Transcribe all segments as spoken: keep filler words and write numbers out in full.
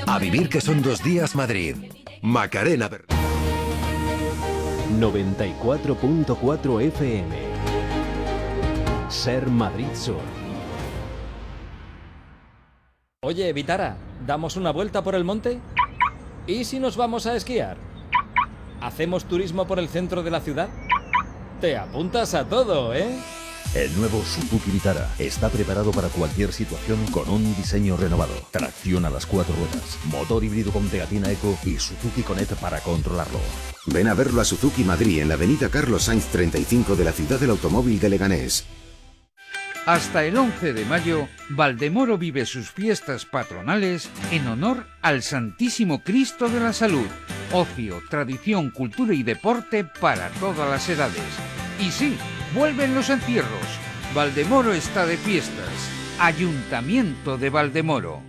A vivir que son dos días Madrid. Macarena Ber... noventa y cuatro punto cuatro F M. Ser Madrid Sur. Oye, Vitara, ¿damos una vuelta por el monte? ¿Y si nos vamos a esquiar? ¿Hacemos turismo por el centro de la ciudad? Te apuntas a todo, ¿eh? El nuevo Suzuki Vitara está preparado para cualquier situación con un diseño renovado. Tracción a las cuatro ruedas, motor híbrido con pegatina Eco y Suzuki Connect para controlarlo. Ven a verlo a Suzuki Madrid en la avenida Carlos Sainz treinta y cinco de la ciudad del automóvil de Leganés. Hasta el once de mayo, Valdemoro vive sus fiestas patronales en honor al Santísimo Cristo de la Salud. Ocio, tradición, cultura y deporte para todas las edades. Y sí, vuelven los encierros. Valdemoro está de fiestas. Ayuntamiento de Valdemoro.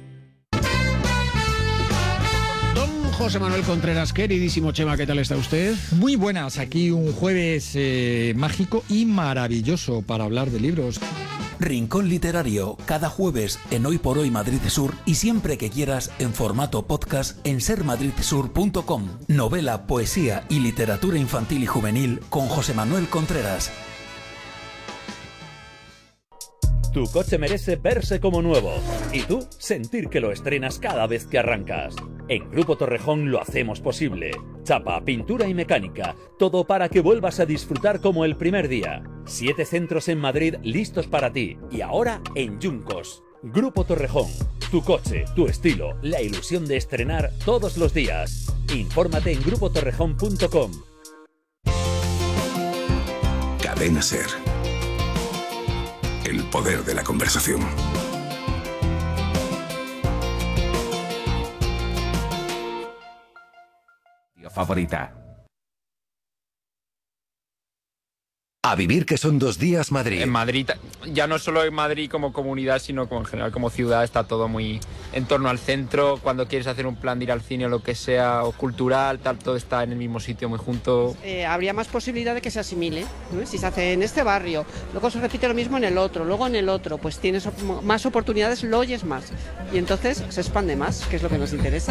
Don José Manuel Contreras, queridísimo Chema, ¿qué tal está usted? Muy buenas, aquí un jueves eh, mágico y maravilloso para hablar de libros. Rincón Literario, cada jueves en Hoy por Hoy Madrid Sur y siempre que quieras en formato podcast en ser madrid sur punto com. Novela, poesía y literatura infantil y juvenil con José Manuel Contreras. Tu coche merece verse como nuevo y tú sentir que lo estrenas cada vez que arrancas. En Grupo Torrejón lo hacemos posible. Chapa, pintura y mecánica, todo para que vuelvas a disfrutar como el primer día. Siete centros en Madrid listos para ti y ahora en Yuncos. Grupo Torrejón, tu coche, tu estilo, la ilusión de estrenar todos los días. Infórmate en grupo torrejón punto com. Cadena Ser. El poder de la conversación. Favorita. A vivir que son dos días Madrid. En Madrid, ya no solo en Madrid como comunidad, sino como en general como ciudad, está todo muy en torno al centro. Cuando quieres hacer un plan de ir al cine o lo que sea, o cultural, tal, todo está en el mismo sitio, muy junto. Eh, habría más posibilidad de que se asimile, ¿no? Si se hace en este barrio, luego se repite lo mismo en el otro, luego en el otro, pues tienes op- más oportunidades, lo oyes más. Y entonces se expande más, que es lo que nos interesa.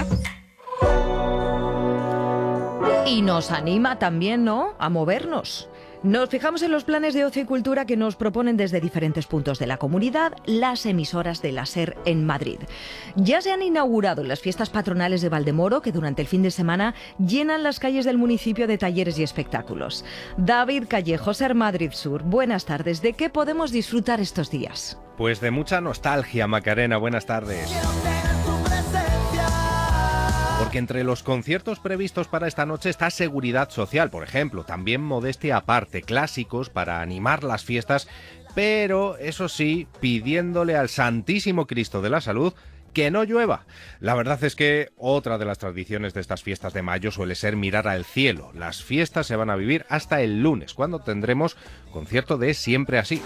Y nos anima también, ¿no?, a movernos. Nos fijamos en los planes de ocio y cultura que nos proponen desde diferentes puntos de la comunidad las emisoras de la SER en Madrid. Ya se han inaugurado las fiestas patronales de Valdemoro, que durante el fin de semana llenan las calles del municipio de talleres y espectáculos. David Callejo, SER Madrid Sur, buenas tardes. ¿De qué podemos disfrutar estos días? Pues de mucha nostalgia, Macarena. Buenas tardes. Porque entre los conciertos previstos para esta noche está Seguridad Social, por ejemplo, también modestia aparte, clásicos para animar las fiestas, pero eso sí, pidiéndole al Santísimo Cristo de la Salud que no llueva. La verdad es que otra de las tradiciones de estas fiestas de mayo suele ser mirar al cielo. Las fiestas se van a vivir hasta el lunes, cuando tendremos concierto de Siempre Así.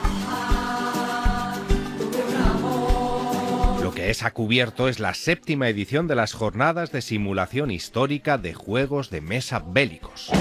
Lo que es a cubierto es la séptima edición de las jornadas de simulación histórica de juegos de mesa bélicos.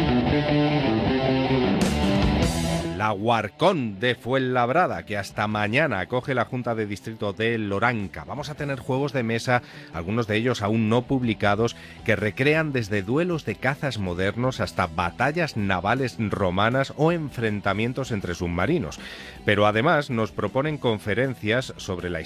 La Warcon de Fuenlabrada, que hasta mañana acoge la Junta de Distrito de Loranca. Vamos a tener juegos de mesa, algunos de ellos aún no publicados, que recrean desde duelos de cazas modernos hasta batallas navales romanas o enfrentamientos entre submarinos. Pero además nos proponen conferencias sobre la